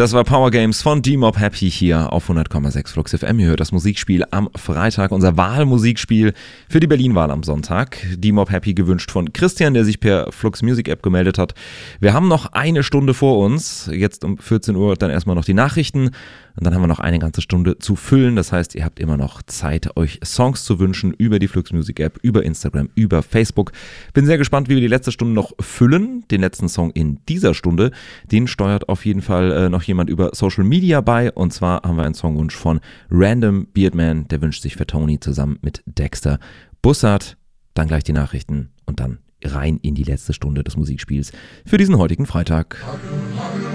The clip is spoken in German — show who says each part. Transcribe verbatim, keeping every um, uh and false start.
Speaker 1: Das war Power Games von D-Mob Happy hier auf hundert Komma sechs Flux F M. Ihr hört das Musikspiel am Freitag, unser Wahlmusikspiel für die Berlin-Wahl am Sonntag. D-Mob Happy gewünscht von Christian, der sich per Flux Music App gemeldet hat. Wir haben noch eine Stunde vor uns. Jetzt um vierzehn Uhr dann erstmal noch die Nachrichten. Und dann haben wir noch eine ganze Stunde zu füllen. Das heißt, ihr habt immer noch Zeit, euch Songs zu wünschen über die Flux Music App, über Instagram, über Facebook. Bin sehr gespannt, wie wir die letzte Stunde noch füllen. Den letzten Song in dieser Stunde, den steuert auf jeden Fall äh, noch jemand über Social Media bei. Und zwar haben wir einen Songwunsch von Random Beardman. Der wünscht sich für Tony zusammen mit Dexter Bussard. Dann gleich die Nachrichten und dann rein in die letzte Stunde des Musikspiels für diesen heutigen Freitag.